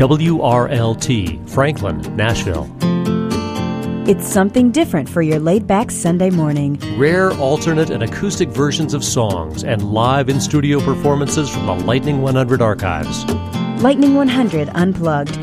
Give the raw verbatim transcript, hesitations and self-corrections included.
W R L T, Franklin, Nashville. It's something different for your laid-back Sunday morning. Rare, alternate, and acoustic versions of songs and live in-studio performances from the Lightning one hundred archives. Lightning one hundred Unplugged,